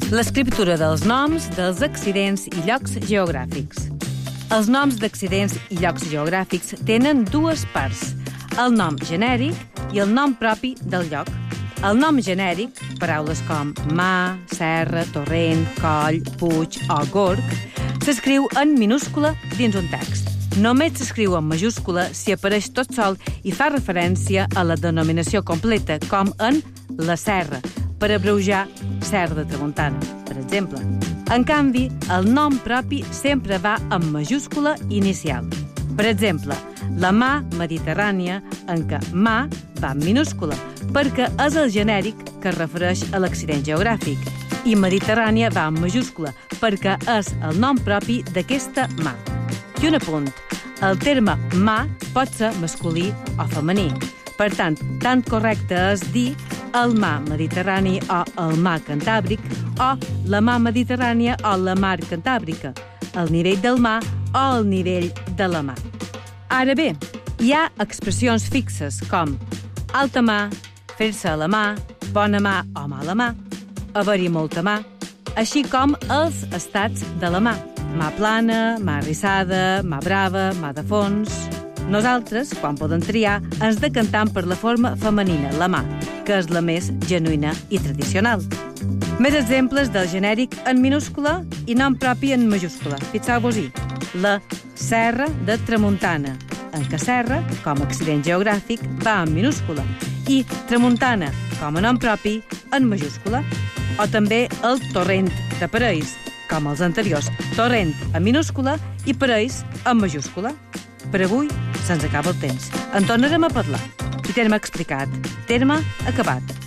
L'escriptura dels noms dels accidents i llocs geogràfics. Els noms d'accidents i llocs geogràfics tenen dues parts, el nom genèric i el nom propi del lloc. El nom genèric, paraules com mar, serra, torrent, coll, puig o gorg, s'escriu en minúscula dins un text. Només s'escriu en majúscula si apareix tot sol i fa referència a la denominació completa, com en la serra, per abreujar Serra de Tramuntana, per exemple. En canvi, el nom propi sempre va en majúscula inicial. Per exemple, la mar Mediterrània, en què mar va en minúscula, perquè és el genèric que es refereix a l'accident geogràfic, i Mediterrània va en majúscula, perquè és el nom propi d'aquesta mar. I un apunt, el terme mar pot ser masculí o femení. Per tant, tan correcte és dir el mar Mediterrani o el mar Cantàbric o la mar Mediterrània o la mar Cantàbrica, el nivell del mar o el nivell de la mar. Ara bé, hi ha expressions fixes com alta mar, fer-se a la mar, bona mar o mala mar, haver-hi molta mar, així com els estats de la mar. Mar plana, mar rissada, mar brava, mar de fons. Nosaltres, quan podem triar, ens decantem per la forma femenina, la mar, que és la més genuïna i tradicional. Més exemples del genèric en minúscula i nom propi en majúscula. Fixeu-vos-hi. La Serra de Tramuntana, en què serra, com a accident geogràfic, va en minúscula, i Tramuntana, com a nom propi, en majúscula. O també el Torrent de Parells, com els anteriors, torrent en minúscula i parells en majúscula. Per avui se'ns acaba el temps. En tornarem a parlar. I terme explicat. Terme acabat.